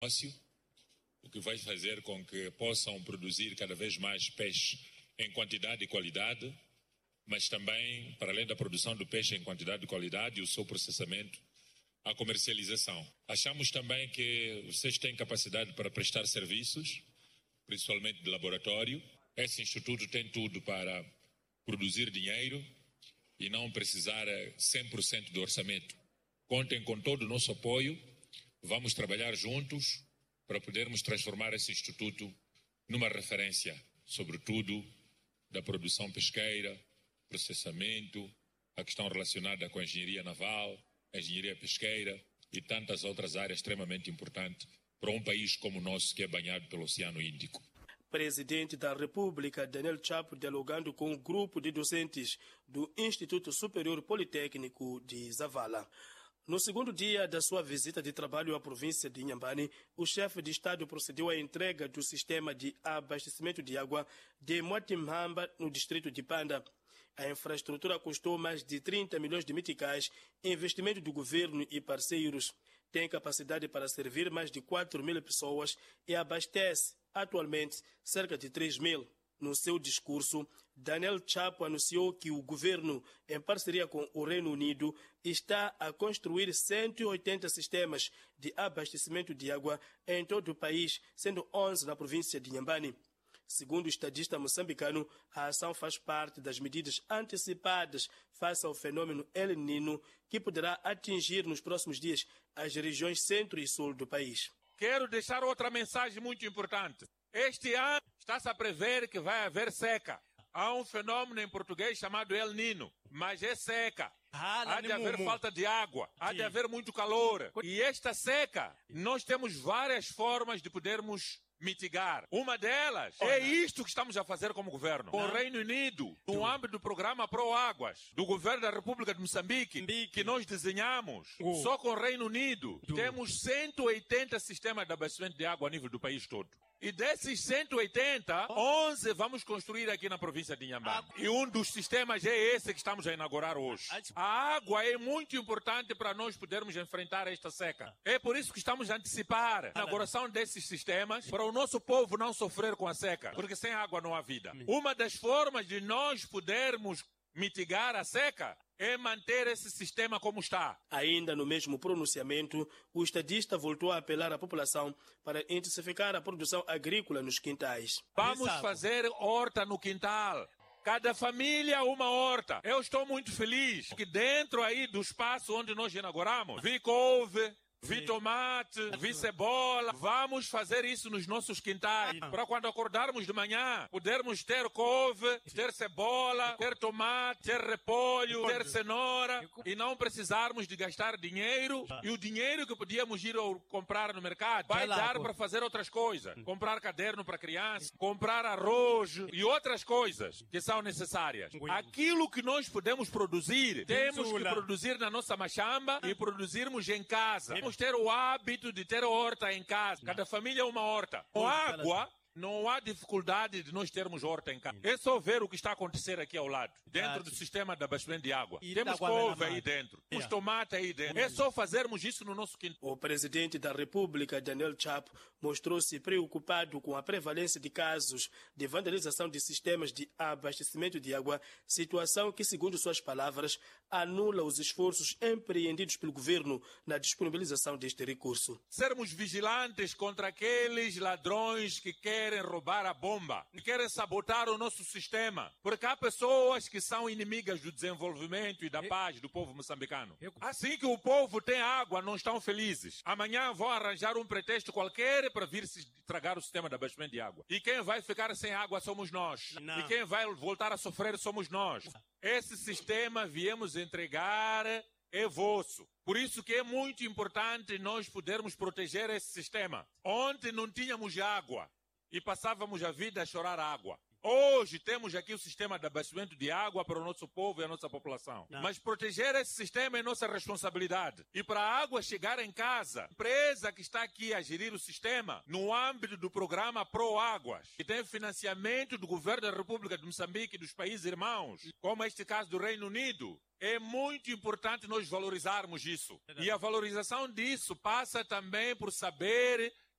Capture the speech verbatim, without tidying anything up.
o que vai fazer com que possam produzir cada vez mais peixe em quantidade e qualidade, mas também, para além da produção do peixe em quantidade e qualidade, e o seu processamento, a comercialização. Achamos também que vocês têm capacidade para prestar serviços, principalmente de laboratório. Esse instituto tem tudo para produzir dinheiro e não precisar cem por cento do orçamento. Contem com todo o nosso apoio, vamos trabalhar juntos para podermos transformar esse instituto numa referência, sobretudo da produção pesqueira, processamento, a questão relacionada com a engenharia naval, a engenharia pesqueira e tantas outras áreas extremamente importantes para um país como o nosso, que é banhado pelo Oceano Índico. Presidente da República, Daniel Chapo, dialogando com o grupo de docentes do Instituto Superior Politécnico de Zavala. No segundo dia da sua visita de trabalho à província de Inhambane, o chefe de Estado procedeu à entrega do sistema de abastecimento de água de Moatimhamba, no distrito de Panda. A infraestrutura custou mais de trinta milhões de meticais, investimento do governo e parceiros. Tem capacidade para servir mais de quatro mil pessoas e abastece, atualmente, cerca de três mil. No seu discurso, Daniel Chapo anunciou que o governo, em parceria com o Reino Unido, está a construir cento e oitenta sistemas de abastecimento de água em todo o país, sendo onze na província de Inhambane. Segundo o estadista moçambicano, a ação faz parte das medidas antecipadas face ao fenômeno El Nino, que poderá atingir nos próximos dias as regiões centro e sul do país. Quero deixar outra mensagem muito importante. Este ano está-se a prever que vai haver seca. Há um fenômeno em português chamado El Nino, mas é seca. Há de haver falta de água, há de haver muito calor. E esta seca, nós temos várias formas de podermos mitigar. Uma delas é isto que estamos a fazer como governo. Com o Reino Unido, no âmbito do programa Pro Águas, do governo da República de Moçambique, que nós desenhamos, só com o Reino Unido, temos cento e oitenta sistemas de abastecimento de água a nível do país todo. E desses cento e oitenta, onze vamos construir aqui na província de Inhambane. E um dos sistemas é esse que estamos a inaugurar hoje. A água é muito importante para nós podermos enfrentar esta seca. É por isso que estamos a antecipar a inauguração desses sistemas para o nosso povo não sofrer com a seca. Porque sem água não há vida. Uma das formas de nós podermos mitigar a seca é manter esse sistema como está. Ainda no mesmo pronunciamento, o estadista voltou a apelar à população para intensificar a produção agrícola nos quintais. Vamos fazer horta no quintal. Cada família uma horta. Eu estou muito feliz que dentro aí do espaço onde nós inauguramos, vi couve, vi tomate, vi cebola. Vamos fazer isso nos nossos quintais. Para quando acordarmos de manhã, podermos ter couve, ter cebola, ter tomate, ter repolho, ter cenoura e não precisarmos de gastar dinheiro. E o dinheiro que podíamos ir comprar no mercado vai dar para fazer outras coisas. Comprar caderno para criança, comprar arroz e outras coisas que são necessárias. Aquilo que nós podemos produzir, temos que produzir na nossa machamba e produzirmos em casa. Vamos ter o hábito de ter horta em casa. Cada família uma horta. Com água, não há dificuldade de nós termos horta em casa. É só ver o que está a acontecer aqui ao lado. Dentro do sistema de abastecimento de água. Temos couve aí dentro. Temos tomate aí dentro. É só fazermos isso no nosso quintal. O presidente da República, Daniel Chapo, mostrou-se preocupado com a prevalência de casos de vandalização de sistemas de abastecimento de água, situação que, segundo suas palavras, anula os esforços empreendidos pelo governo na disponibilização deste recurso. Sermos vigilantes contra aqueles ladrões que querem querem roubar a bomba, que querem sabotar o nosso sistema. Porque há pessoas que são inimigas do desenvolvimento e da paz do povo moçambicano. Assim que o povo tem água, não estão felizes. Amanhã vão arranjar um pretexto qualquer para vir se estragar o sistema de abastecimento de água. E quem vai ficar sem água somos nós. Não. E quem vai voltar a sofrer somos nós. Esse sistema viemos entregar é vosso. Por isso que é muito importante nós podermos proteger esse sistema. Ontem não tínhamos água. E passávamos a vida a chorar água. Hoje temos aqui o sistema de abastecimento de água para o nosso povo e a nossa população. Não. Mas proteger esse sistema é nossa responsabilidade. E para a água chegar em casa, a empresa que está aqui a gerir o sistema, no âmbito do programa Pro Águas, que tem financiamento do governo da República de Moçambique e dos países irmãos, como este caso do Reino Unido, é muito importante nós valorizarmos isso. E a valorização disso passa também por saber